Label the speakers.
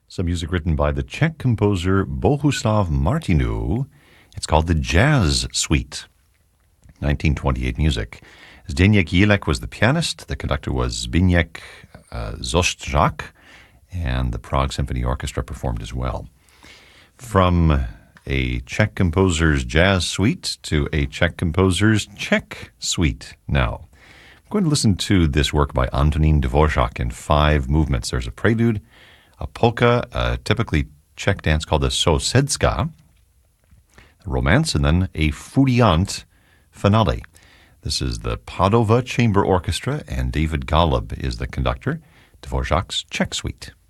Speaker 1: Some music written by the Czech composer Bohuslav Martinu. It's called the Jazz Suite. 1928 music. Zdeněk Jílek was the pianist. The conductor was Zbigněk Zostřák, and the Prague Symphony Orchestra performed as well. From a Czech composer's jazz suite to a Czech composer's Czech suite now. I'm going to listen to this work by Antonín Dvořák in 5 movements. There's a prelude, a polka, a typically Czech dance called the sousedska, a romance, and then a furiant finale. This is the Padova Chamber Orchestra, and David Golub is the conductor. Dvořák's Czech Suite.